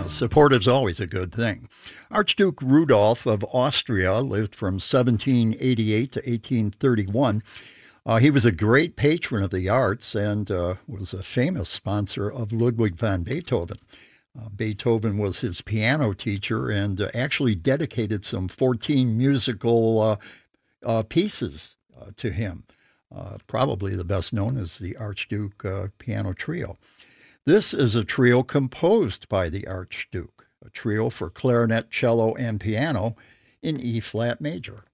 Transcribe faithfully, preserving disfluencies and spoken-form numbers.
Uh, support is always a good thing. Archduke Rudolph of Austria lived from seventeen eighty-eight to eighteen thirty-one. Uh, he was a great patron of the arts and uh, was a famous sponsor of Ludwig van Beethoven. Uh, Beethoven was his piano teacher and uh, actually dedicated some fourteen musical uh, uh, pieces uh, to him. Uh, probably the best known as the Archduke uh, Piano Trio. This is a trio composed by the Archduke, a trio for clarinet, cello, and piano in E-flat major.